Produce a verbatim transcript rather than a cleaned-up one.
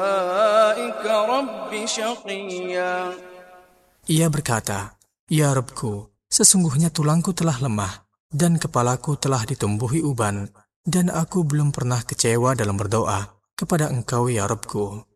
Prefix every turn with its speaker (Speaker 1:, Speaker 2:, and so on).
Speaker 1: رب شقيا.
Speaker 2: Ia berkata, "Ya Rabbku, sesungguhnya tulangku telah lemah, dan kepalaku telah ditumbuhi uban, dan aku belum pernah kecewa dalam berdoa kepada Engkau ya Rabbku."